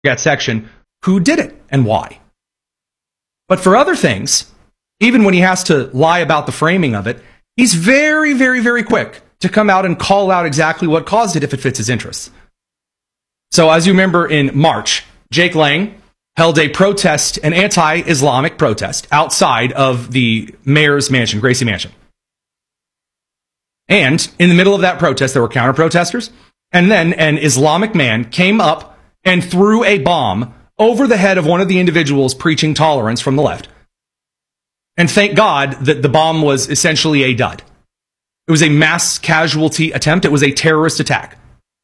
that section who did it and why. But for other things, even when he has to lie about the framing of it, he's very, very, very quick to come out and call out exactly what caused it if it fits his interests. So as you remember, in March, Jake Lang held a protest, an anti-Islamic protest, outside of the mayor's mansion, Gracie Mansion. And in the middle of that protest, there were counter-protesters, and then an Islamic man came up and threw a bomb over the head of one of the individuals preaching tolerance from the left. And thank God that the bomb was essentially a dud. It was a mass casualty attempt. It was a terrorist attack.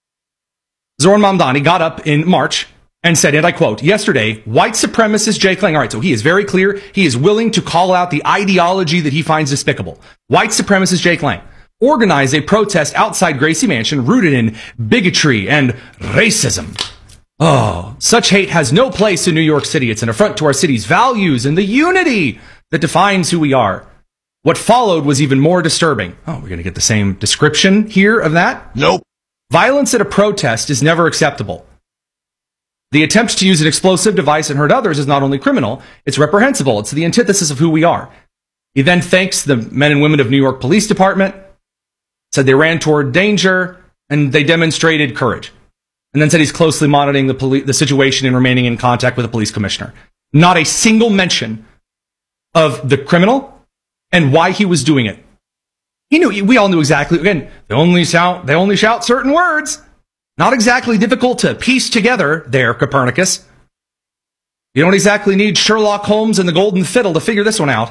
Zoran Mamdani got up in March and said, and I quote, yesterday, white supremacist Jake Lang, all right, so he is very clear, he is willing to call out the ideology that he finds despicable. White supremacist Jake Lang organized a protest outside Gracie Mansion rooted in bigotry and racism. Oh, such hate has no place in New York City. It's an affront to our city's values and the unity that defines who we are. What followed was even more disturbing. Oh, we're going to get the same description here of that? Nope. Violence at a protest is never acceptable. The attempt to use an explosive device and hurt others is not only criminal, it's reprehensible. It's the antithesis of who we are. He then thanks the men and women of New York Police Department, said they ran toward danger, and they demonstrated courage. And then said he's closely monitoring the situation and remaining in contact with the police commissioner. Not a single mention of the criminal and why he was doing it. He knew. We all knew exactly. Again, they only shout certain words. Not exactly difficult to piece together there, Copernicus. You don't exactly need Sherlock Holmes and the Golden Fiddle to figure this one out.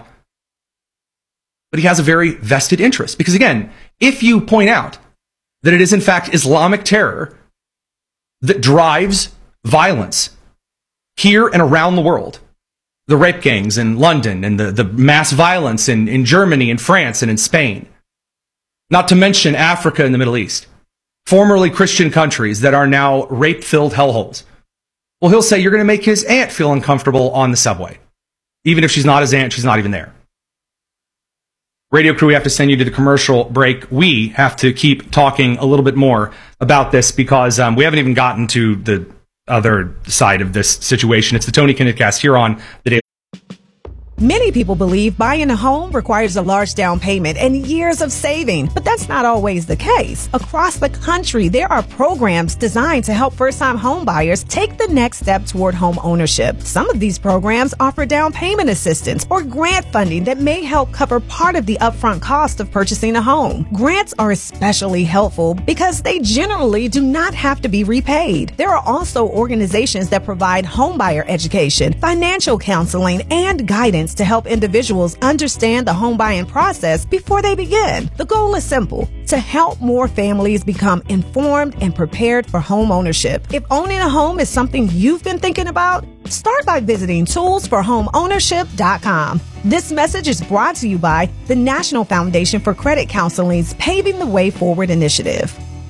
But he has a very vested interest. Because again, if you point out that it is in fact Islamic terror that drives violence here and around the world, the rape gangs in London and the mass violence in Germany and France and in Spain, not to mention Africa and the Middle East, formerly Christian countries that are now rape-filled hellholes. Well, he'll say you're going to make his aunt feel uncomfortable on the subway. Even if she's not his aunt, she's not even there. Radio crew, we have to send you to the commercial break. We have to keep talking a little bit more about this because we haven't even gotten to the other side of this situation. It's the Tony Kinnett here on the Daily. Many people believe buying a home requires a large down payment and years of saving, but that's not always the case. Across the country, there are programs designed to help first-time home buyers take the next step toward home ownership. Some of these programs offer down payment assistance or grant funding that may help cover part of the upfront cost of purchasing a home. Grants are especially helpful because they generally do not have to be repaid. There are also organizations that provide homebuyer education, financial counseling, and guidance to help individuals understand the home buying process before they begin. The goal is simple: to help more families become informed and prepared for home ownership. If owning a home is something you've been thinking about, start by visiting toolsforhomeownership.com. This message is brought to you by the National Foundation for Credit Counseling's Paving the Way Forward initiative.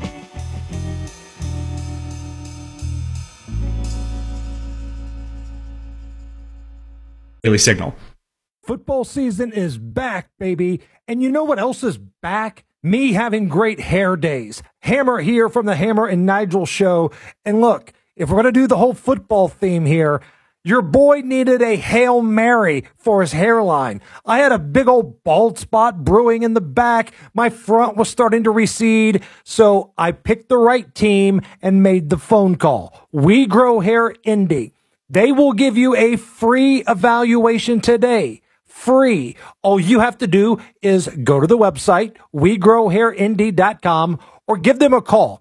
Daily Signal. Football season is back, baby. And you know what else is back? Me having great hair days. Hammer here from the Hammer and Nigel show. And look, if we're going to do the whole football theme here, your boy needed a Hail Mary for his hairline. I had a big old bald spot brewing in the back. My front was starting to recede. So I picked the right team and made the phone call. We Grow Hair Indy. They will give you a free evaluation today. Free. All you have to do is go to the website, wegrowhairindy.com, or give them a call,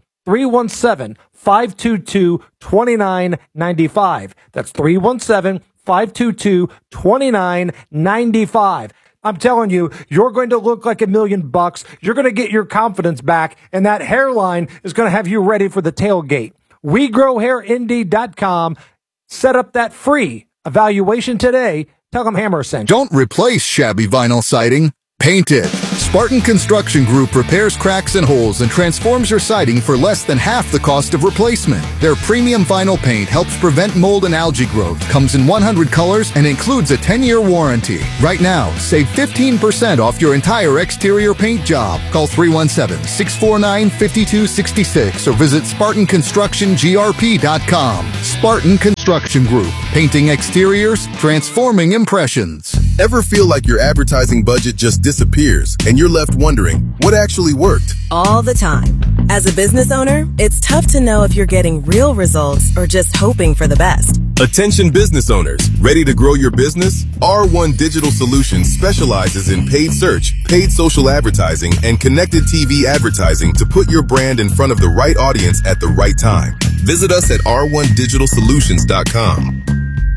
317-522-2995. That's 317-522-2995. I'm telling you, you're going to look like $1 million. You're going to get your confidence back, and that hairline is going to have you ready for the tailgate. wegrowhairindy.com. Set up that free evaluation today. Tell them Hammer sent you. Don't replace shabby vinyl siding. Paint it. Spartan Construction Group repairs cracks and holes and transforms your siding for less than half the cost of replacement. Their premium vinyl paint helps prevent mold and algae growth, comes in 100 colors, and includes a 10-year warranty. Right now, save 15% off your entire exterior paint job. Call 317-649-5266 or visit SpartanConstructionGRP.com. Spartan Construction Group. Painting exteriors, transforming impressions. Ever feel like your advertising budget just disappears and you're left wondering what actually worked? All the time. As a business owner, it's tough to know if you're getting real results or just hoping for the best. Attention business owners, ready to grow your business? R1 Digital Solutions specializes in paid search, paid social advertising, and connected TV advertising to put your brand in front of the right audience at the right time. Visit us at r1digitalsolutions.com.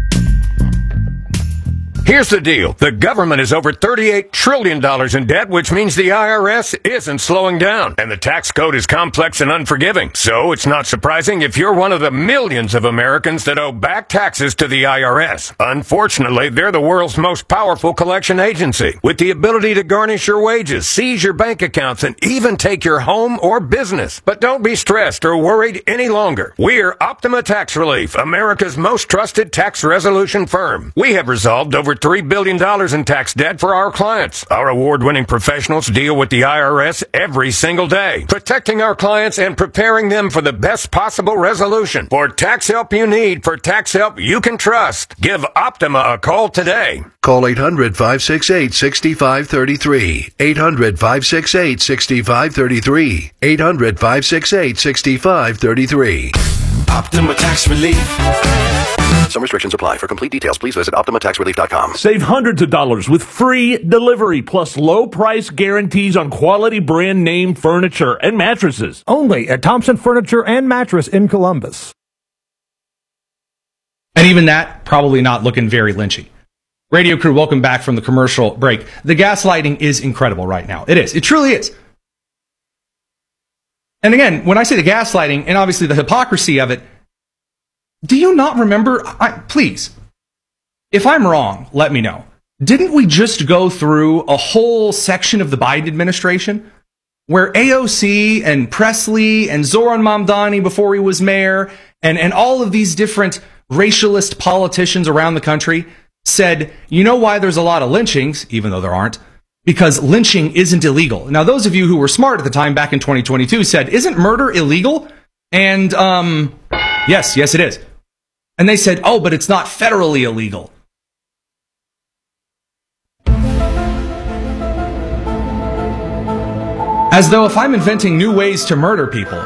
Here's the deal. The government is over $38 trillion in debt, which means the IRS isn't slowing down. And the tax code is complex and unforgiving. So it's not surprising if you're one of the millions of Americans that owe back taxes to the IRS. Unfortunately, they're the world's most powerful collection agency, with the ability to garnish your wages, seize your bank accounts, and even take your home or business. But don't be stressed or worried any longer. We're Optima Tax Relief, America's most trusted tax resolution firm. We have resolved over $3 billion in tax debt for our clients. Our award-winning professionals deal with the IRS every single day, protecting our clients and preparing them for the best possible resolution. For tax help you need, for tax help you can trust, give Optima a call today. Call 800-568-6533. 800-568-6533. 800-568-6533. Optima Tax Relief. Some restrictions apply. For complete details, please visit OptimaTaxRelief.com. Save hundreds of dollars with free delivery plus low price guarantees on quality brand name furniture and mattresses. Only at Thompson Furniture and Mattress in Columbus. And even that, probably not looking very lynchy. Radio crew, welcome back from the commercial break. The gaslighting is incredible right now. It is. It truly is. And again, when I say the gaslighting, and obviously the hypocrisy of it, do you not remember, please, if I'm wrong, let me know. Didn't we just go through a whole section of the Biden administration where AOC and Presley and Zoran Mamdani before he was mayor and all of these different racialist politicians around the country said, you know why there's a lot of lynchings, even though there aren't? Because lynching isn't illegal. Now, those of you who were smart at the time back in 2022 said, isn't murder illegal? And, yes, it is. And they said, oh, but it's not federally illegal. As though if I'm inventing new ways to murder people,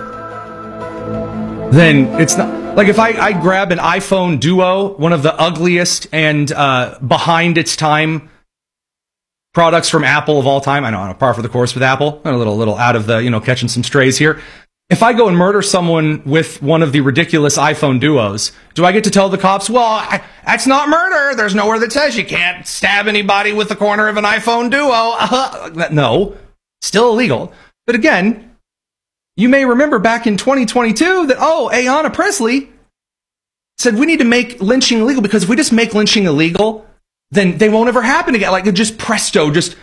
then it's not... Like if I grab an iPhone Duo, one of the ugliest and behind its time products from Apple of all time. I know, on a par for the course with Apple. A little out of the, catching some strays here. If I go and murder someone with one of the ridiculous iPhone Duos, do I get to tell the cops, well, that's not murder. There's nowhere that says you can't stab anybody with the corner of an iPhone Duo. No, still illegal. But again, you may remember back in 2022 that, Ayanna Pressley said we need to make lynching illegal because if we just make lynching illegal, then they won't ever happen again. Like, just presto, just...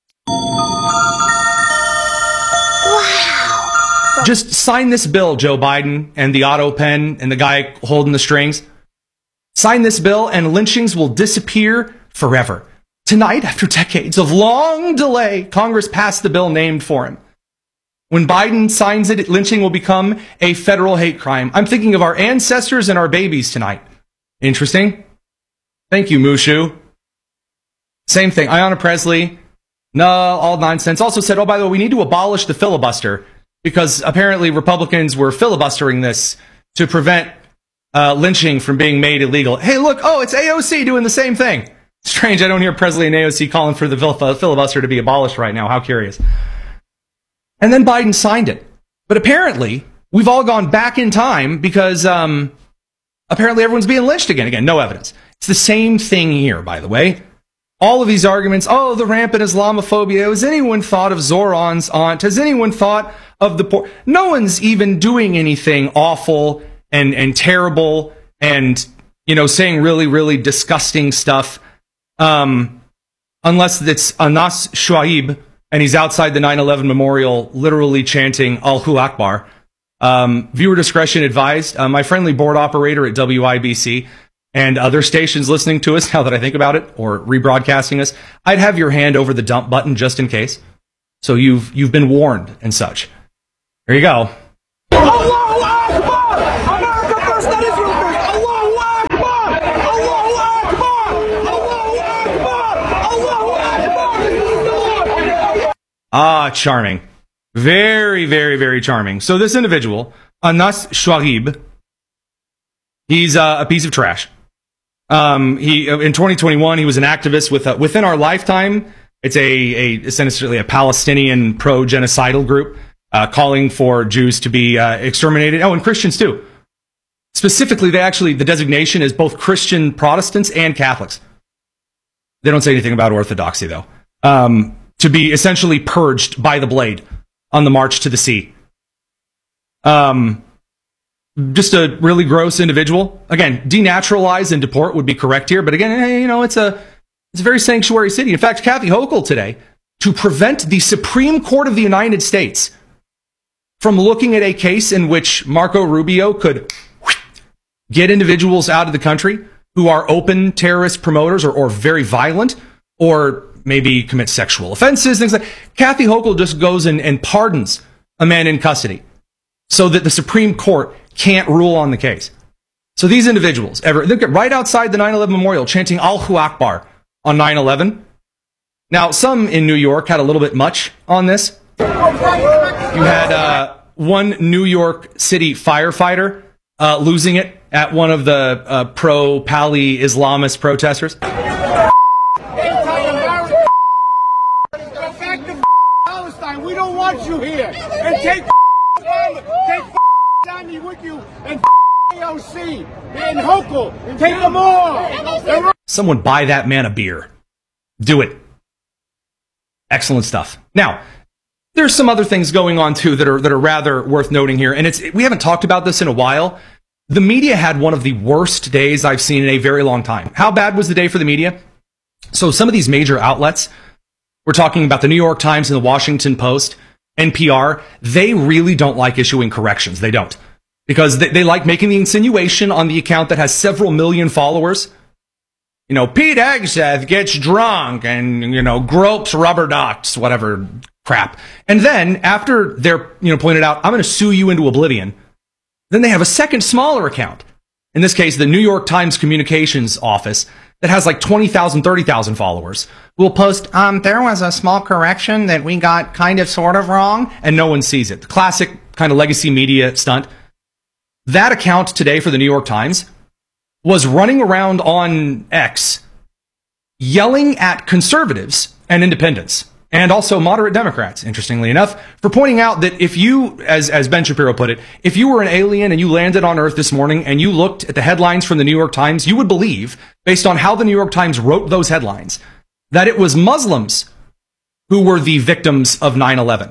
Just sign this bill, Joe Biden and the auto pen and the guy holding the strings. Sign this bill and lynchings will disappear forever. Tonight, after decades of long delay, Congress passed the bill named for him. When Biden signs it, lynching will become a federal hate crime. I'm thinking of our ancestors and our babies tonight. Interesting. Thank you, Mushu. Same thing. Ayanna Pressley. No, all nonsense. Also said, by the way, we need to abolish the filibuster. Because apparently Republicans were filibustering this to prevent lynching from being made illegal. Hey, look, it's AOC doing the same thing. Strange, I don't hear Presley and AOC calling for the filibuster to be abolished right now. How curious. And then Biden signed it. But apparently, we've all gone back in time because apparently everyone's being lynched again. Again, no evidence. It's the same thing here, by the way. All of these arguments, the rampant Islamophobia. Has anyone thought of Zoran's aunt? Has anyone thought of the poor? No one's even doing anything awful and terrible and, saying really, really disgusting stuff. Unless it's Anas Shuaib, and he's outside the 9/11 memorial, literally chanting Allahu Akbar. Viewer discretion advised. My friendly board operator at WIBC and other stations listening to us, now that I think about it, or rebroadcasting us, I'd have your hand over the dump button just in case. So you've been warned and such. There you go. Allahu Akbar! America first, not Israel first! Allahu Akbar! Allahu Akbar! Allahu Akbar! Allahu Akbar! Ah, charming. Very, very, very charming. So this individual, Anas Shwarib, he's a piece of trash. He in 2021 he was an activist with Within Our Lifetime. It's essentially a Palestinian pro-genocidal group calling for Jews to be exterminated. Oh, and Christians too. Specifically, the designation is both Christian Protestants and Catholics. They don't say anything about Orthodoxy though. To be essentially purged by the blade on the march to the sea. Just a really gross individual. Again, denaturalize and deport would be correct here, but again, it's a very sanctuary city. In fact, Kathy Hochul today, to prevent the Supreme Court of the United States from looking at a case in which Marco Rubio could get individuals out of the country who are open terrorist promoters or very violent or maybe commit sexual offenses, things like that. Kathy Hochul just goes and pardons a man in custody so that the Supreme Court can't rule on the case. So these individuals, right outside the 9/11 memorial, chanting Allahu Akbar on 9/11. Now, some in New York had a little bit much on this. You had one New York City firefighter losing it at one of the pro-Pali Islamist protesters. Palestine, we don't want you here. And take Johnny with you and AOC and Hochul and take them all. Someone buy that man a beer. Do it. Excellent stuff. Now, there's some other things going on too that are rather worth noting here, and we haven't talked about this in a while. The media had one of the worst days I've seen in a very long time. How bad was the day for the media? So some of these major outlets, we're talking about the New York Times and the Washington Post, NPR, they really don't like issuing corrections. They don't. Because they like making the insinuation on the account that has several million followers. Pete Hegseth gets drunk and, gropes rubber ducks, whatever crap. And then after they're, pointed out, I'm going to sue you into oblivion. Then they have a second smaller account. In this case, the New York Times Communications Office that has like 20,000, 30,000 followers will post, there was a small correction that we got kind of sort of wrong, and no one sees it. The classic kind of legacy media stunt. That account today for the New York Times was running around on X yelling at conservatives and independents and also moderate Democrats, interestingly enough, for pointing out that if you, as Ben Shapiro put it, if you were an alien and you landed on Earth this morning and you looked at the headlines from the New York Times, you would believe, based on how the New York Times wrote those headlines, that it was Muslims who were the victims of 9/11.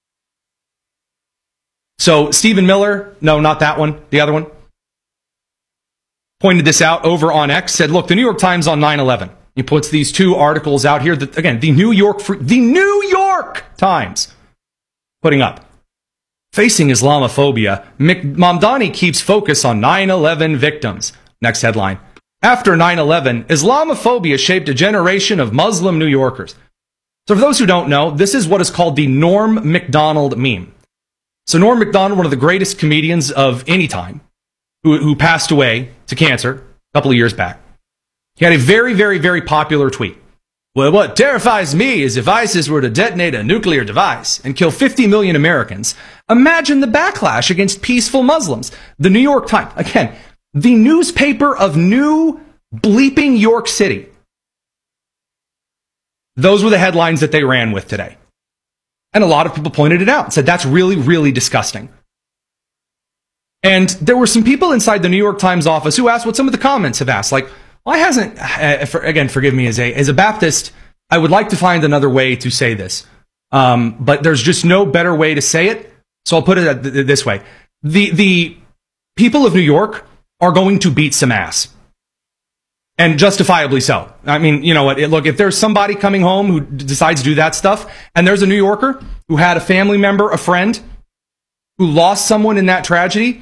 So Stephen Miller, no, not that one, the other one, pointed this out over on X, said, look, the New York Times on 9/11. He puts these two articles out here that, again, the New York Times putting up. Facing Islamophobia, Mamdani keeps focus on 9/11 victims. Next headline. After 9/11, Islamophobia shaped a generation of Muslim New Yorkers. So for those who don't know, this is what is called the Norm Macdonald meme. So Norm Macdonald, one of the greatest comedians of any time, who passed away to cancer a couple of years back, he had a very, very, very popular tweet. Well, what terrifies me is if ISIS were to detonate a nuclear device and kill 50 million Americans, imagine the backlash against peaceful Muslims. The New York Times, again, the newspaper of New bleeping York City. Those were the headlines that they ran with today. And a lot of people pointed it out and said, that's really, really disgusting. And there were some people inside the New York Times office who asked what some of the comments have asked. Like, why hasn't, again, forgive me, as a Baptist, I would like to find another way to say this. But there's just no better way to say it. So I'll put it this way. The people of New York are going to beat some ass. And justifiably so. I mean, you know what? Look, if there's somebody coming home who decides to do that stuff, and there's a New Yorker who had a family member, a friend, who lost someone in that tragedy,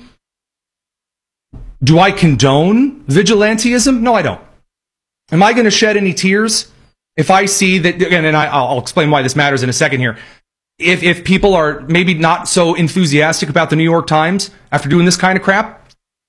do I condone vigilantism? No, I don't. Am I going to shed any tears if I see that, again, and I'll explain why this matters in a second here, if people are maybe not so enthusiastic about the New York Times after doing this kind of crap?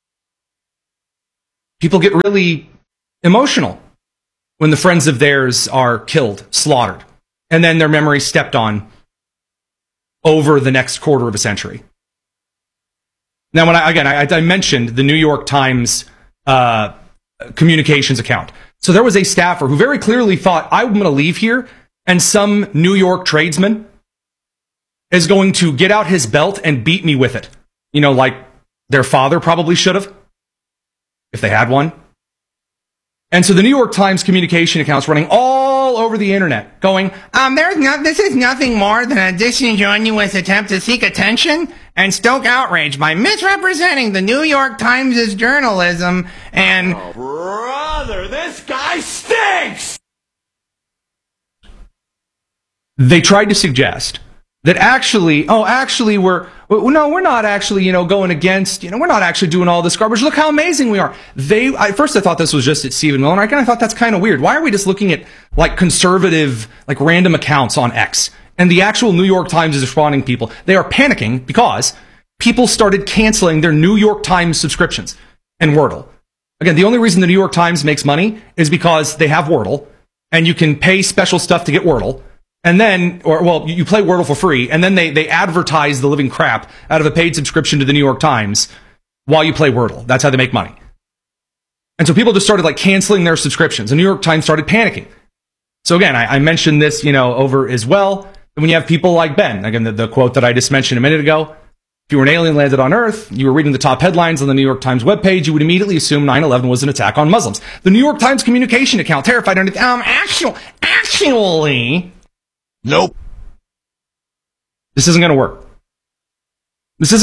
People get really emotional when the friends of theirs are killed, slaughtered, and then their memory stepped on over the next quarter of a century. Now, when I mentioned the New York Times communications account. So there was a staffer who very clearly thought, I'm going to leave here, and some New York tradesman is going to get out his belt and beat me with it. You know, like their father probably should have, if they had one. And so the New York Times communication account's running all over the internet, going, this is nothing more than a disingenuous attempt to seek attention and stoke outrage by misrepresenting the New York Times' journalism and... Oh, brother, this guy stinks! They tried to suggest that we're not actually, going against, we're not actually doing all this garbage. Look how amazing we are. At first I thought this was just at Stephen Miller, and I kind of thought that's kind of weird. Why are we just looking at, like, conservative, like, random accounts on X? And the actual New York Times is responding people. They are panicking because people started canceling their New York Times subscriptions and Wordle. Again, the only reason the New York Times makes money is because they have Wordle, and you can pay special stuff to get Wordle. And then, you play Wordle for free, and then they advertise the living crap out of a paid subscription to the New York Times while you play Wordle. That's how they make money. And so people just started, like, canceling their subscriptions. The New York Times started panicking. So again, I mentioned this, over as well. When you have people like Ben, again, the quote that I just mentioned a minute ago, if you were an alien landed on Earth, you were reading the top headlines on the New York Times webpage, you would immediately assume 9/11 was an attack on Muslims. The New York Times communication account, terrified underneath, actually... Nope. This isn't going to work. This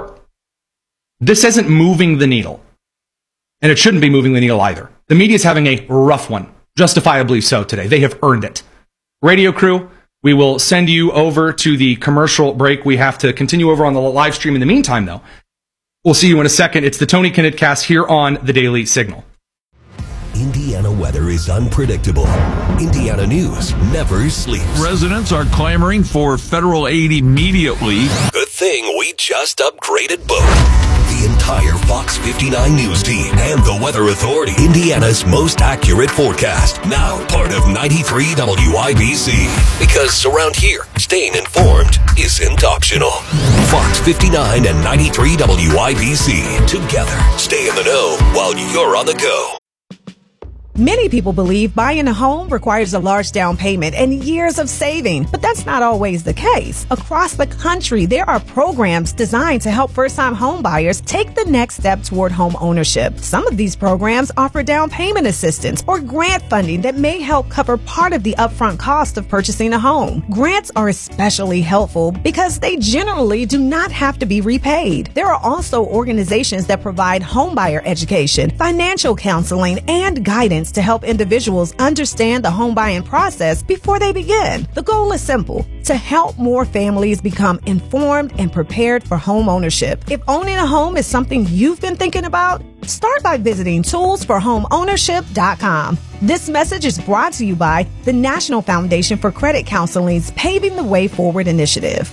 isn't moving the needle. And it shouldn't be moving the needle either. The media is having a rough one, justifiably so today. They have earned it. Radio crew, we will send you over to the commercial break. We have to continue over on the live stream in the meantime, though. We'll see you in a second. It's the Tony Kinnett Cast here on the Daily Signal. Indiana weather is unpredictable. Indiana news never sleeps. Residents are clamoring for federal aid immediately. Good thing we just upgraded both. The entire Fox 59 news team and the Weather Authority. Indiana's most accurate forecast. Now part of 93 WIBC. Because around here, staying informed isn't optional. Fox 59 and 93 WIBC. Together, stay in the know while you're on the go. Many people believe buying a home requires a large down payment and years of saving, but that's not always the case. Across the country, there are programs designed to help first-time home buyers take the next step toward home ownership. Some of these programs offer down payment assistance or grant funding that may help cover part of the upfront cost of purchasing a home. Grants are especially helpful because they generally do not have to be repaid. There are also organizations that provide homebuyer education, financial counseling, and guidance to help individuals understand the home buying process before they begin. The goal is simple: to help more families become informed and prepared for home ownership. If owning a home is something you've been thinking about, start by visiting toolsforhomeownership.com. This message is brought to you by the National Foundation for Credit Counseling's Paving the Way Forward initiative.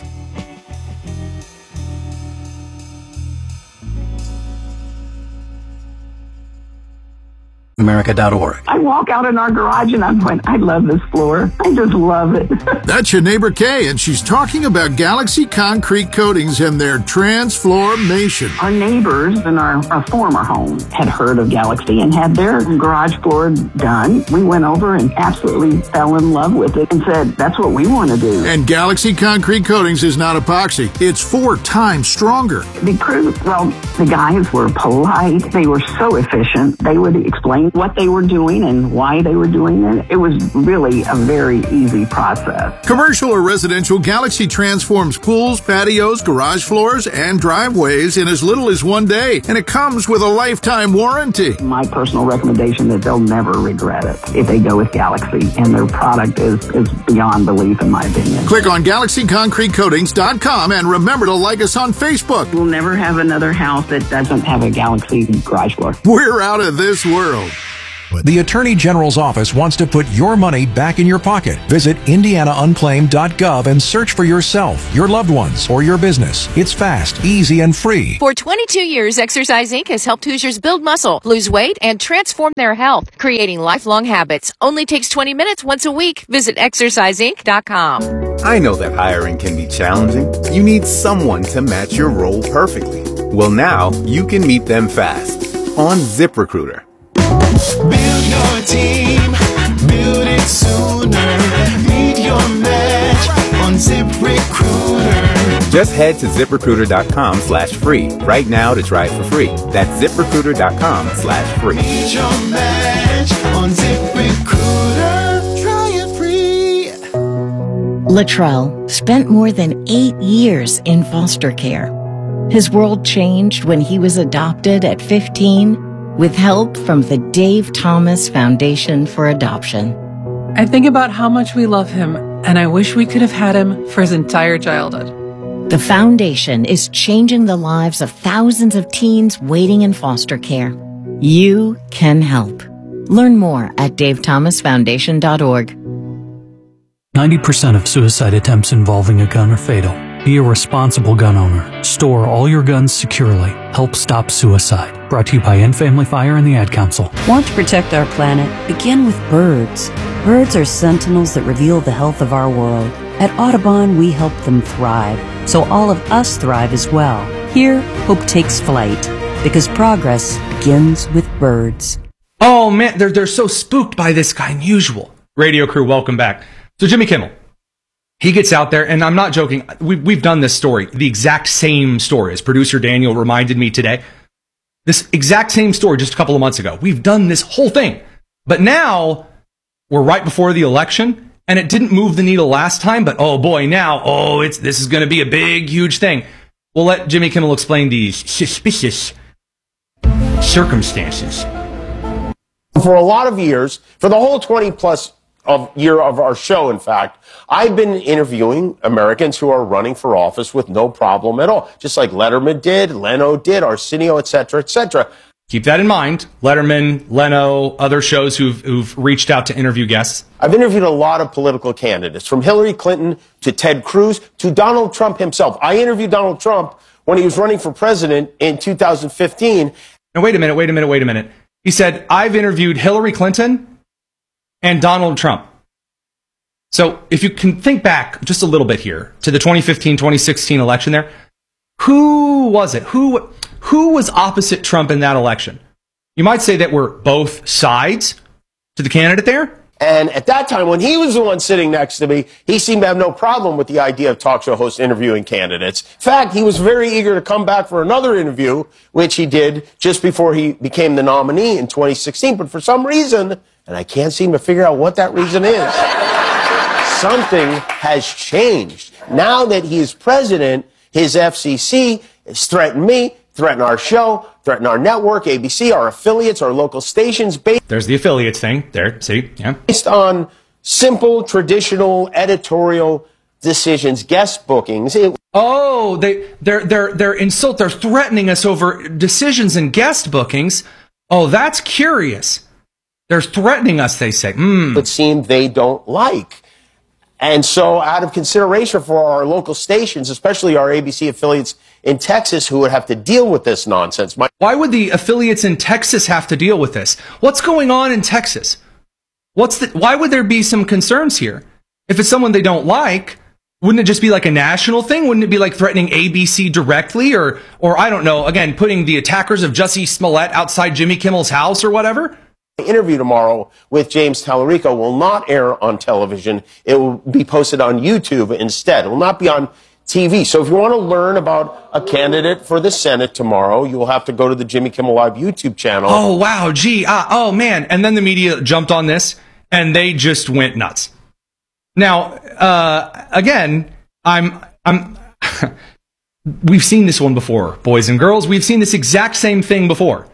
America.org. I walk out in our garage and I'm going, I love this floor. I just love it. That's your neighbor Kay, and she's talking about Galaxy Concrete Coatings and their transformation. Our neighbors in our former home had heard of Galaxy and had their garage floor done. We went over and absolutely fell in love with it and said, that's what we want to do. And Galaxy Concrete Coatings is not epoxy. It's 4 times stronger. The crew, the guys were polite. They were so efficient. They would explain what they were doing and why they were doing it. It was really a very easy process. Commercial or residential, Galaxy transforms pools, patios, garage floors, and driveways in as little as 1 day, and it comes with a lifetime warranty. My personal recommendation is they'll never regret it if they go with Galaxy, and their product is beyond belief, in my opinion. Click on GalaxyConcreteCoatings.com and remember to like us on Facebook. We'll never have another house that doesn't have a Galaxy garage floor. We're out of this world. The Attorney General's office wants to put your money back in your pocket. Visit IndianaUnclaimed.gov and search for yourself, your loved ones, or your business. It's fast, easy, and free. For 22 years, Exercise Inc. has helped Hoosiers build muscle, lose weight, and transform their health, creating lifelong habits. Only takes 20 minutes once a week. Visit ExerciseInc.com. I know that hiring can be challenging. You need someone to match your role perfectly. Well, now you can meet them fast on ZipRecruiter. Build your team, build it sooner. Meet your match on ZipRecruiter. Just head to ZipRecruiter.com/free right now to try it for free. That's ZipRecruiter.com/free. Meet your match on ZipRecruiter. Try it free. Latrell spent more than 8 years in foster care. His world changed when he was adopted at 15 with help from the Dave Thomas Foundation for Adoption. I think about how much we love him, and I wish we could have had him for his entire childhood. The foundation is changing the lives of thousands of teens waiting in foster care. You can help. Learn more at davethomasfoundation.org. 90% of suicide attempts involving a gun are fatal. Be a responsible gun owner. Store all your guns securely. Help stop suicide. Brought to you by End Family Fire and the Ad Council. Want to protect our planet? Begin with birds. Birds are sentinels that reveal the health of our world. At Audubon, we help them thrive, so all of us thrive as well. Here, hope takes flight, because progress begins with birds. Oh man, they're so spooked by this guy. Unusual. Radio crew, welcome back. So Jimmy Kimmel, he gets out there, and I'm not joking. We've done this story, the exact same story, as producer Daniel reminded me today. This exact same story just a couple of months ago. We've done this whole thing. But now, we're right before the election, and it didn't move the needle last time, but oh boy, now, this is going to be a big, huge thing. We'll let Jimmy Kimmel explain these suspicious circumstances. For a lot of years, for the whole 20-plus year of our show, in fact, I've been interviewing Americans who are running for office with no problem at all, just like Letterman did, Leno did, Arsenio, et cetera, et cetera. Keep that in mind. Letterman, Leno, other shows who've reached out to interview guests. I've interviewed a lot of political candidates, from Hillary Clinton to Ted Cruz to Donald Trump himself. I interviewed Donald Trump when he was running for president in 2015. Now, wait a minute. He said, I've interviewed Hillary Clinton and Donald Trump. So if you can think back just a little bit here to the 2015-2016 election there, who was it? Who was opposite Trump in that election? You might say that we're both sides to the candidate there. And at that time, when he was the one sitting next to me, he seemed to have no problem with the idea of talk show hosts interviewing candidates. In fact, he was very eager to come back for another interview, which he did just before he became the nominee in 2016. But for some reason, and I can't seem to figure out what that reason is, something has changed. Now that he is president, his FCC has threatened me, threatened our show, threatened our network, ABC, our affiliates, our local stations. There's the affiliates thing. There, see? Yeah. Based on simple, traditional, editorial decisions, guest bookings. They're threatening us over decisions and guest bookings. Oh, that's curious. They're threatening us, they say. It seemed they don't like. And so out of consideration for our local stations, especially our ABC affiliates in Texas, who would have to deal with this nonsense. Why would the affiliates in Texas have to deal with this? What's going on in Texas? Why would there be some concerns here? If it's someone they don't like, wouldn't it just be like a national thing? Wouldn't it be like threatening ABC directly? Or I don't know, again, putting the attackers of Jussie Smollett outside Jimmy Kimmel's house or whatever? The interview tomorrow with James Tallarico will not air on television. It will be posted on YouTube instead. It will not be on TV. So if you want to learn about a candidate for the Senate tomorrow, you will have to go to the Jimmy Kimmel Live YouTube channel. Oh, wow. Gee. Oh, man. And then the media jumped on this, and they just went nuts. Now, again, we've seen this one before, boys and girls. We've seen this exact same thing before.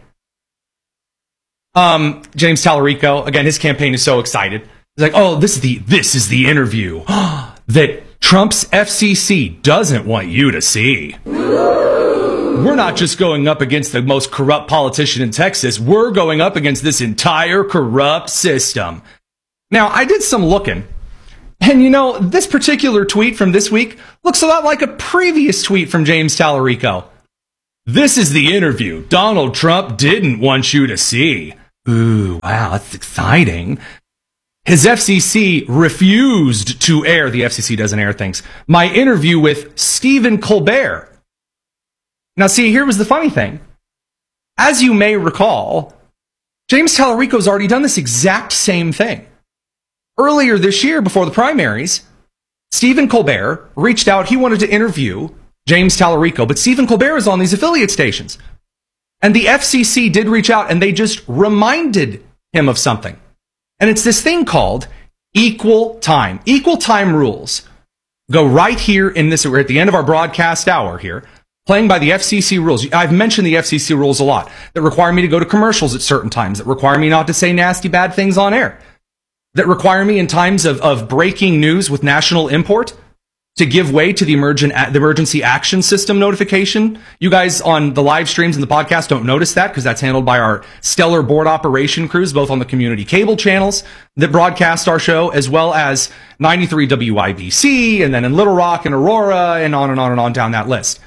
James Tallarico, again, his campaign is so excited. He's like, oh, this is the interview that Trump's FCC doesn't want you to see. We're not just going up against the most corrupt politician in Texas. We're going up against this entire corrupt system. Now, I did some looking. And, you know, this particular tweet from this week looks a lot like a previous tweet from James Tallarico. This is the interview Donald Trump didn't want you to see. Ooh, wow, that's exciting. His FCC refused to air, the FCC doesn't air things, my interview with Stephen Colbert. Now, see, here was the funny thing. As you may recall, James Tallarico's already done this exact same thing. Earlier this year, before the primaries, Stephen Colbert reached out. He wanted to interview James Tallarico, but Stephen Colbert is on these affiliate stations. And the FCC did reach out, and they just reminded him of something. And it's this thing called equal time. Equal time rules go right here in this. We're at the end of our broadcast hour here, playing by the FCC rules. I've mentioned the FCC rules a lot that require me to go to commercials at certain times, that require me not to say nasty, bad things on air, that require me in times of breaking news with national import to give way to the emergency action system notification. You guys on the live streams and the podcast don't notice that because that's handled by our stellar board operation crews, both on the community cable channels that broadcast our show, as well as 93 WIBC, and then in Little Rock and Aurora, and on and on and on down that list.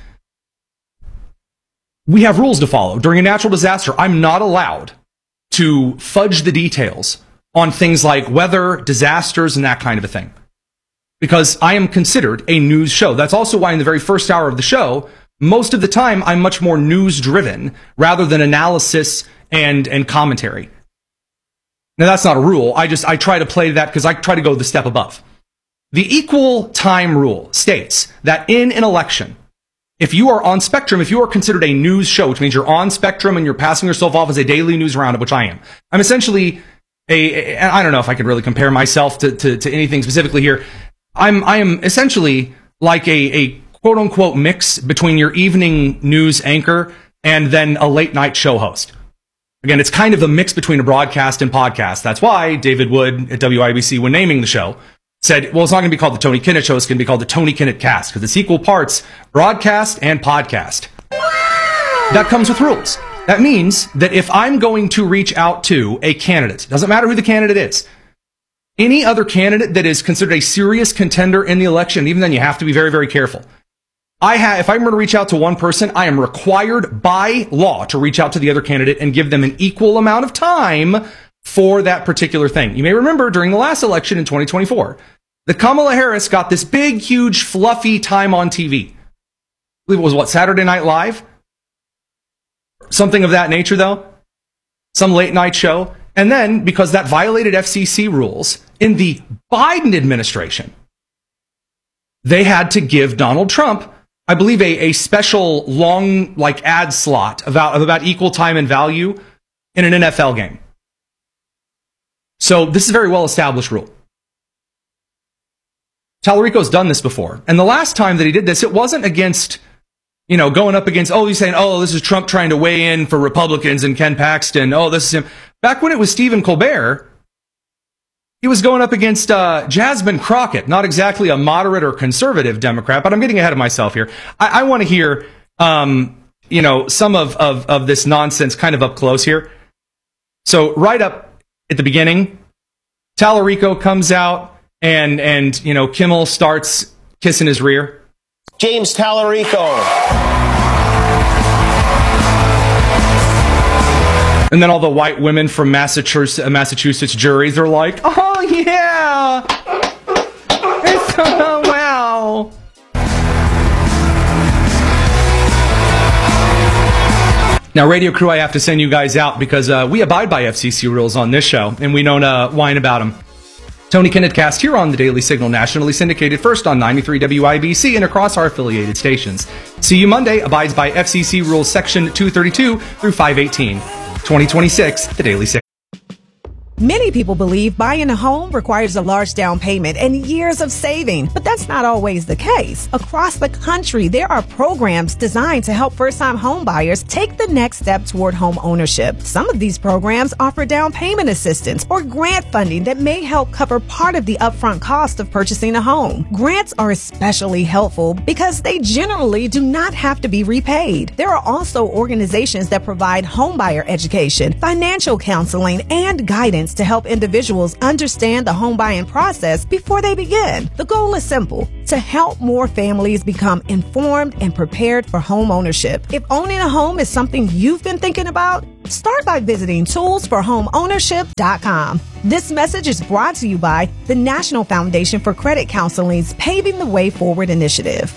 We have rules to follow. During a natural disaster, I'm not allowed to fudge the details on things like weather, disasters, and that kind of a thing, because I am considered a news show. That's also why in the very first hour of the show, most of the time, I'm much more news-driven rather than analysis and commentary. Now, that's not a rule. I try to play that because I try to go the step above. The equal time rule states that in an election, if you are on Spectrum, if you are considered a news show, which means you're on Spectrum and you're passing yourself off as a daily news roundup, which I am. I'm essentially I don't know if I could really compare myself to anything specifically here. I am essentially like a quote unquote mix between your evening news anchor and then a late night show host. Again, it's kind of a mix between a broadcast and podcast. That's why David Wood at WIBC, when naming the show, said, well, it's not going to be called the Tony Kinnett Show. It's going to be called the Tony Kinnett Cast because it's equal parts broadcast and podcast. That comes with rules. That means that if I'm going to reach out to a candidate, doesn't matter who the candidate is, any other candidate that is considered a serious contender in the election, even then you have to be very, very careful. If I'm going to reach out to one person, I am required by law to reach out to the other candidate and give them an equal amount of time for that particular thing. You may remember during the last election in 2024, that Kamala Harris got this big, huge, fluffy time on TV. I believe it was, Saturday Night Live? Something of that nature, though. Some late night show. And then, because that violated FCC rules, in the Biden administration, they had to give Donald Trump, I believe, a special long ad slot of about equal time and value in an NFL game. So this is a very well-established rule. Tallarico's done this before. And the last time that he did this, it wasn't against, going up against, he's saying, this is Trump trying to weigh in for Republicans and Ken Paxton. This is him. Back when it was Stephen Colbert, he was going up against Jasmine Crockett, not exactly a moderate or conservative Democrat, but I'm getting ahead of myself here. I want to hear, some of this nonsense kind of up close here. So right up at the beginning, Tallarico comes out and Kimmel starts kissing his rear. James Tallarico. And then all the white women from Massachusetts juries are like, oh, yeah. It's so wow. Now, radio crew, I have to send you guys out because we abide by FCC rules on this show, and we don't whine about them. Tony Kennett cast here on the Daily Signal, nationally syndicated first on 93 WIBC and across our affiliated stations. See you Monday. Abides by FCC Rules Section 232 through 518. 2026, the Daily Signal. Many people believe buying a home requires a large down payment and years of saving, but that's not always the case. Across the country, there are programs designed to help first-time home buyers take the next step toward home ownership. Some of these programs offer down payment assistance or grant funding that may help cover part of the upfront cost of purchasing a home. Grants are especially helpful because they generally do not have to be repaid. There are also organizations that provide homebuyer education, financial counseling, and guidance to help individuals understand the home buying process before they begin. The goal is simple: to help more families become informed and prepared for home ownership. If owning a home is something you've been thinking about, start by visiting toolsforhomeownership.com. This message is brought to you by the National Foundation for Credit Counseling's Paving the Way Forward initiative.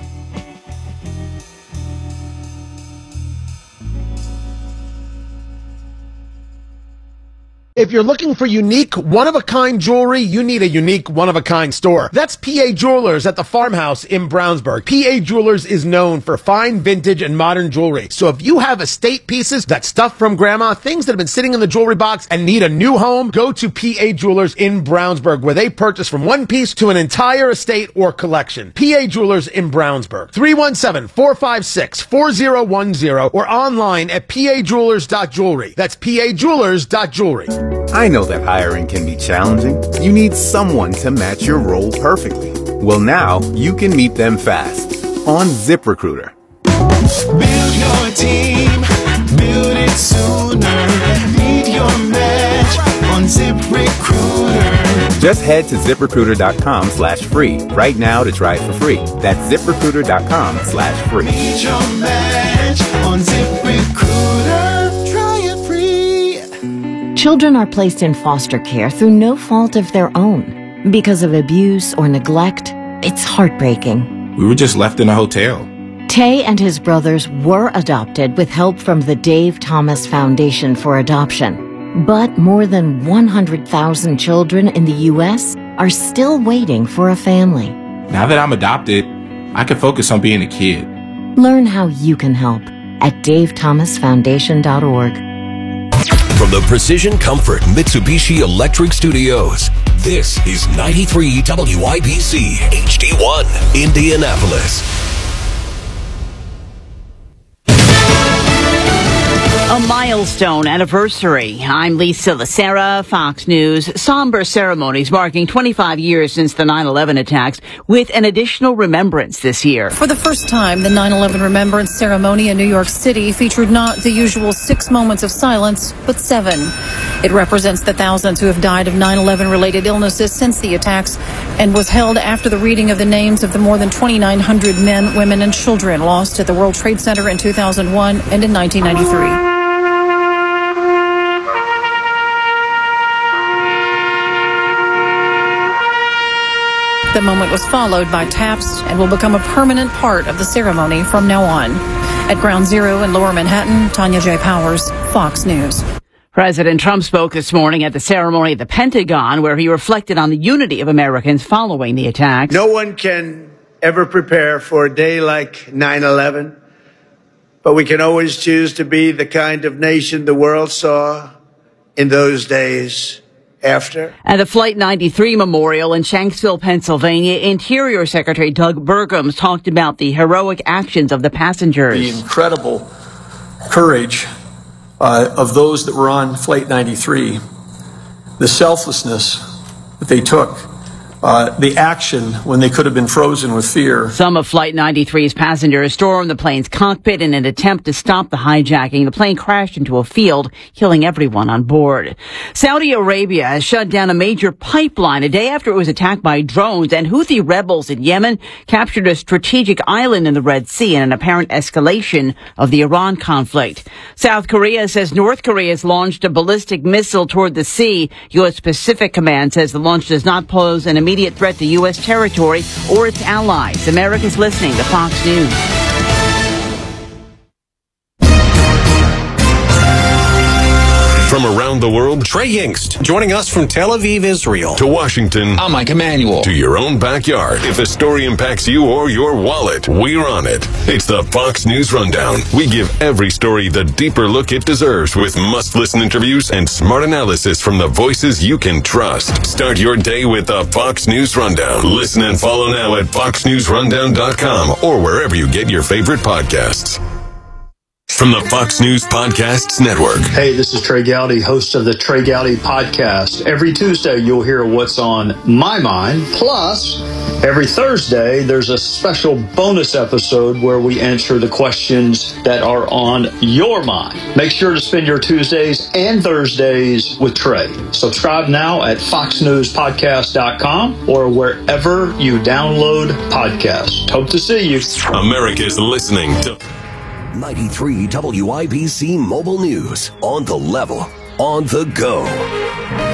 If you're looking for unique, one-of-a-kind jewelry, you need a unique, one-of-a-kind store. That's PA Jewelers at the Farmhouse in Brownsburg. PA Jewelers is known for fine, vintage, and modern jewelry. So if you have estate pieces, that stuff from grandma, things that have been sitting in the jewelry box and need a new home, go to PA Jewelers in Brownsburg, where they purchase from one piece to an entire estate or collection. PA Jewelers in Brownsburg. 317-456-4010 or online at pajewelers.jewelry. That's pajewelers.jewelry. I know that hiring can be challenging. You need someone to match your role perfectly. Well, now you can meet them fast on ZipRecruiter. Build your team, build it sooner. Meet your match on ZipRecruiter. Just head to ZipRecruiter.com/free right now to try it for free. That's ZipRecruiter.com/free. Meet your match on ZipRecruiter. Try it free. Children are placed in foster care through no fault of their own. Because of abuse or neglect, it's heartbreaking. We were just left in a hotel. Tay and his brothers were adopted with help from the Dave Thomas Foundation for Adoption. But more than 100,000 children in the U.S. are still waiting for a family. Now that I'm adopted, I can focus on being a kid. Learn how you can help at davethomasfoundation.org. From the Precision Comfort Mitsubishi Electric Studios, this is 93 WIBC HD1, Indianapolis. A milestone anniversary. I'm Lisa Lacera, Fox News. Somber ceremonies marking 25 years since the 9/11 attacks, with an additional remembrance this year. For the first time, the 9/11 Remembrance Ceremony in New York City featured not the usual 6 moments of silence, but 7. It represents the thousands who have died of 9/11 related illnesses since the attacks, and was held after the reading of the names of the more than 2,900 men, women, and children lost at the World Trade Center in 2001 and in 1993. The moment was followed by taps and will become a permanent part of the ceremony from now on. At Ground Zero in Lower Manhattan, Tanya J. Powers, Fox News. President Trump spoke this morning at the ceremony at the Pentagon, where he reflected on the unity of Americans following the attacks. No one can ever prepare for a day like 9/11, but we can always choose to be the kind of nation the world saw in those days. After. At the Flight 93 Memorial in Shanksville, Pennsylvania, Interior Secretary Doug Burgum talked about the heroic actions of the passengers. The incredible courage of those that were on Flight 93, the selflessness that they took, the action when they could have been frozen with fear. Some of Flight 93's passengers stormed the plane's cockpit in an attempt to stop the hijacking. The plane crashed into a field, killing everyone on board. Saudi Arabia has shut down a major pipeline a day after it was attacked by drones, and Houthi rebels in Yemen captured a strategic island in the Red Sea in an apparent escalation of the Iran conflict. South Korea says North Korea has launched a ballistic missile toward the sea. U.S. Pacific Command says the launch does not pose an immediate threat to U.S. territory or its allies. Americans listening to Fox News. From around the world, Trey Yingst, joining us from Tel Aviv, Israel. To Washington, I'm Mike Emanuel. To your own backyard. If a story impacts you or your wallet, we're on it. It's the Fox News Rundown. We give every story the deeper look it deserves with must-listen interviews and smart analysis from the voices you can trust. Start your day with the Fox News Rundown. Listen and follow now at foxnewsrundown.com or wherever you get your favorite podcasts. From the Fox News Podcasts Network. Hey, this is Trey Gowdy, host of the Trey Gowdy Podcast. Every Tuesday, you'll hear what's on my mind. Plus, every Thursday, there's a special bonus episode where we answer the questions that are on your mind. Make sure to spend your Tuesdays and Thursdays with Trey. Subscribe now at foxnewspodcast.com or wherever you download podcasts. Hope to see you. America's listening to 93 WIBC Mobile News. On the level, on the go.